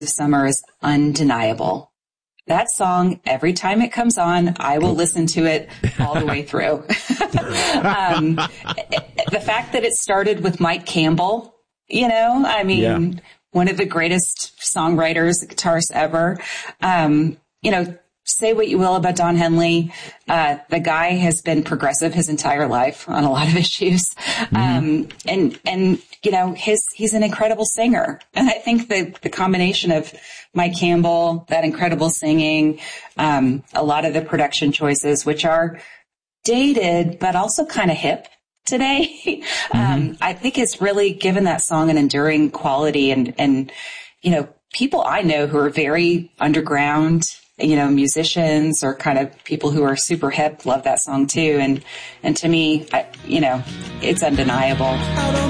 of Summer is undeniable. That song, every time it comes on, I will listen to it all the way through. The fact that it started with Mike Campbell, one of the greatest songwriters, guitarists ever. Say what you will about Don Henley. The guy has been progressive his entire life on a lot of issues. He's an incredible singer. And I think the combination of Mike Campbell, that incredible singing, a lot of the production choices, which are dated, but also kind of hip today, I think it's really given that song an enduring quality. And people I know who are very underground, musicians or kind of people who are super hip love that song too. And to me, it's undeniable.